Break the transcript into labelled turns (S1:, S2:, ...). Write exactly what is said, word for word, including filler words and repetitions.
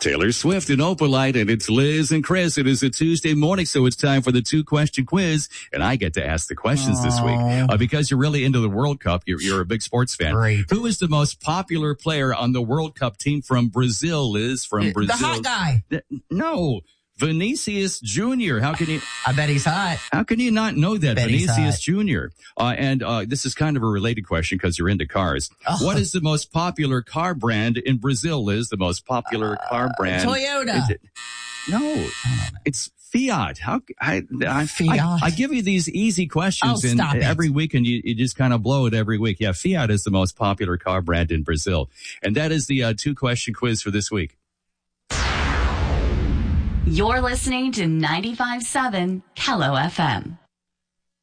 S1: Taylor Swift and Opalite, and it's Liz and Chris. It is a Tuesday morning, so it's time for the two-question quiz, and I get to ask the questions
S2: Aww.
S1: this week. Uh, because you're really into the World Cup, you're, you're a big sports fan.
S2: Great.
S1: Who is the most popular player on the World Cup team from Brazil, Liz? From Brazil.
S2: The hot guy.
S1: No. Vinicius Junior How can you?
S2: I bet he's hot.
S1: How can you not know that?
S2: Bet he's
S1: Vinicius
S2: hot.
S1: Junior Uh, and uh, this is kind of a related question because you're into cars.
S2: Oh.
S1: What is the most popular car brand in Brazil, Liz? The most popular uh, car brand?
S2: Toyota.
S1: It, no, it's Fiat. How I I,
S2: Fiat.
S1: I I give you these easy questions
S2: Oh,
S1: and
S2: stop it.
S1: every week, and you, you just kind of blow it every week. Yeah, Fiat is the most popular car brand in Brazil, and that is the uh, two question quiz for this week.
S3: You're listening to ninety-five point seven Kello F M.